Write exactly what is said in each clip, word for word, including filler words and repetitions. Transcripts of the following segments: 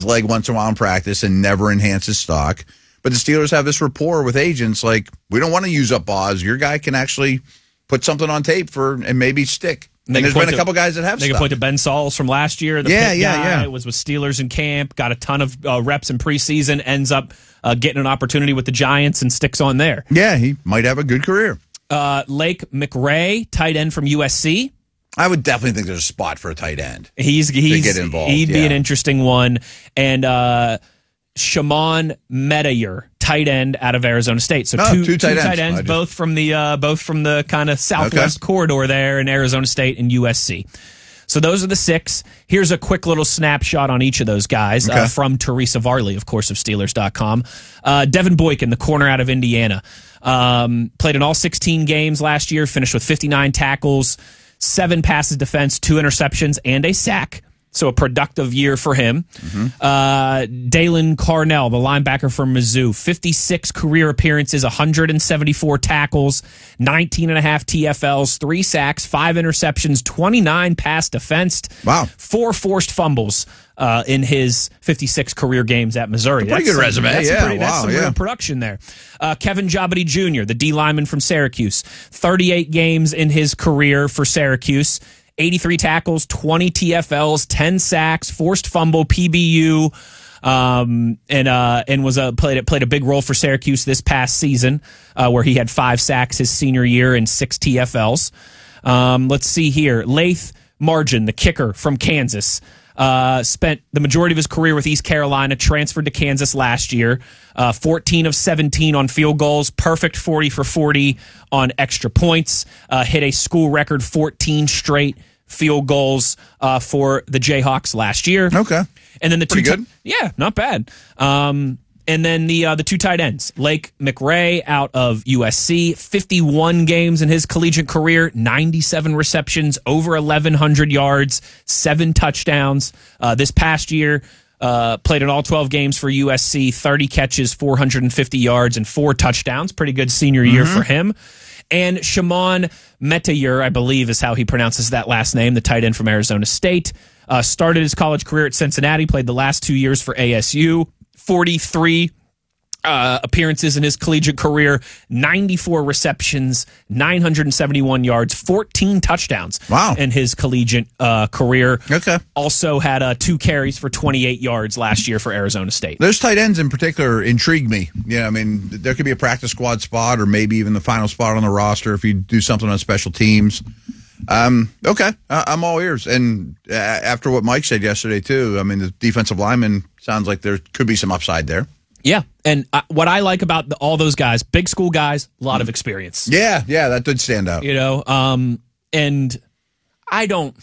leg once in a while in practice and never enhance his stock. But the Steelers have this rapport with agents, like, we don't want to use up Oz. Your guy can actually put something on tape for and maybe stick. And there's been a couple guys that have They stuff. can point to Ben Sauls from last year. The yeah, Pitt yeah, guy yeah. was with Steelers in camp, got a ton of uh, reps in preseason, ends up uh, getting an opportunity with the Giants and sticks on there. Yeah, he might have a good career. Uh, Lake McRae, tight end from U S C. I would definitely think there's a spot for a tight end. He's he's get involved, he'd be yeah. an interesting one. And uh, Shimon Metayer, tight end out of Arizona State. So Oh, two, two tight two ends. tight ends, I just- both from the uh, both from the kind of Southwest Okay. corridor there in Arizona State and U S C. So those are the six. Here's a quick little snapshot on each of those guys Okay. uh, from Teresa Varley, of course, of Steelers dot com. Uh, Devin Boykin, the corner out of Indiana, um, played in all sixteen games last year, finished with fifty-nine tackles, seven passes defense, two interceptions, and a sack. So a productive year for him. Mm-hmm. Uh, Dalen Carnell, the linebacker from Mizzou, fifty-six career appearances, one hundred seventy-four tackles, nineteen and a half T F Ls, three sacks, five interceptions, twenty-nine pass defensed. Wow. Four forced fumbles uh, in his fifty-six career games at Missouri. Pretty That's good resume, That's yeah, Some pretty, that's wow, some yeah. real production there. Uh, Kevin Jabody Junior, the D lineman from Syracuse, thirty-eight games in his career for Syracuse. eighty-three tackles, twenty T F Ls, ten sacks, forced fumble, P B U, um, and uh, and was a played played a big role for Syracuse this past season, uh, where he had five sacks his senior year and six T F Ls. Um, let's see here, Laith Margin, the kicker from Kansas. Uh, spent the majority of his career with East Carolina, transferred to Kansas last year. Uh, fourteen of seventeen on field goals, perfect forty for forty on extra points. Uh, hit a school record fourteen straight field goals uh, for the Jayhawks last year. Okay. And then the Pretty two, good. ti- yeah, not bad. Um, and then the uh, the two tight ends, Lake McRae out of U S C, fifty-one games in his collegiate career, ninety-seven receptions, over eleven hundred yards, seven touchdowns. Uh, this past year, uh, played in all twelve games for U S C, thirty catches, four hundred fifty yards, and four touchdowns. Pretty good senior year Mm-hmm. for him. And Shimon Metayer, I believe is how he pronounces that last name, the tight end from Arizona State. Uh, started his college career at Cincinnati, played the last two years for A S U. forty-three uh, appearances in his collegiate career, ninety-four receptions, nine hundred seventy-one yards, fourteen touchdowns Wow. in his collegiate uh, career. Okay. Also had uh, two carries for twenty-eight yards last year for Arizona State. Those tight ends in particular intrigue me. Yeah, I mean, there could be a practice squad spot or maybe even the final spot on the roster if you do something on special teams. Um, okay, I- I'm all ears. And uh, after what Mike said yesterday, too, I mean, the defensive lineman sounds like there could be some upside there. Yeah, and uh, what I like about the, all those guys, big school guys, a lot of experience. Yeah, yeah, that did stand out. You know, um, and I don't,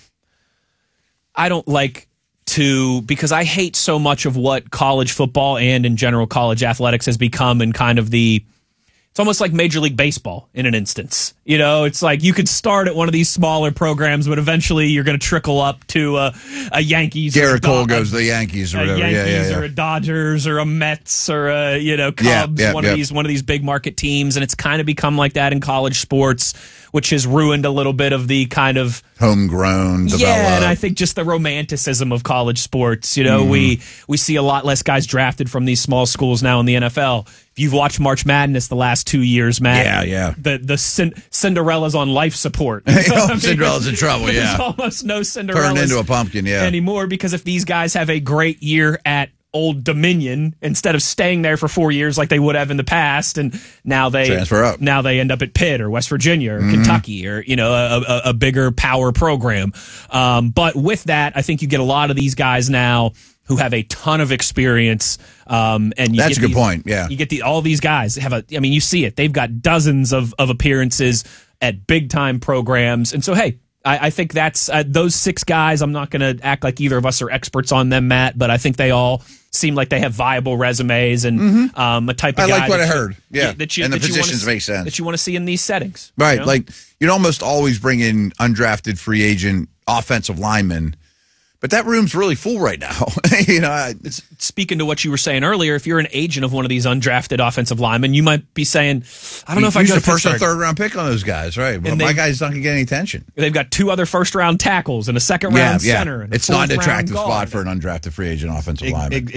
I don't like to, because I hate so much of what college football and in general college athletics has become, and kind of the, it's almost like Major League Baseball in an instance. You know, it's like you could start at one of these smaller programs, but eventually you're going to trickle up to a, a Yankees. or a Garrett Cole Dod- goes to the Yankees or a whatever. Yankees yeah, yeah, yeah. or a Dodgers or a Mets or a, you know, Yeah, Cubs, yeah, one yeah. of these one of these big market teams, and it's kind of become like that in college sports, which has ruined a little bit of the kind of Homegrown, developed. yeah, and I think just the romanticism of college sports. You know, Mm-hmm. we we see a lot less guys drafted from these small schools now in the N F L. If you've watched March Madness the last two years, Matt, Yeah, yeah. the the cin- Cinderella's on life support. Oh, Cinderella's in trouble, yeah. There's almost no Cinderella Turned into a pumpkin, yeah. anymore, because if these guys have a great year at Old Dominion instead of staying there for four years like they would have in the past, and now they Transfer up. now they end up at Pitt or West Virginia or Mm-hmm. Kentucky or, you know, a, a, a bigger power program. Um, but with that, I think you get a lot of these guys now who have a ton of experience. Um, and you That's get a good these- point, yeah. You get the all these guys have a. I mean, you see it. They've got dozens of of appearances at big time programs, and so hey. I, I think that's uh, those six guys. I'm not going to act like either of us are experts on them, Matt, but I think they all seem like they have viable resumes and um, a type of I guy like what that I you- heard. Yeah. that you, And the that you wanna positions see- make sense. that you want to see in these settings, Right. you know? Like, you'd almost always bring in undrafted free agent offensive linemen But that room's really full right now. you know, I, it's, speaking to what you were saying earlier, if you're an agent of one of these undrafted offensive linemen, you might be saying, "I don't know if I use got the first or third round pick on those guys, right? Well, my guy's not going to get any attention. They've got two other first round tackles and a second round yeah, yeah. center. And it's a not an attractive guard. spot for an undrafted free agent offensive it, lineman. It,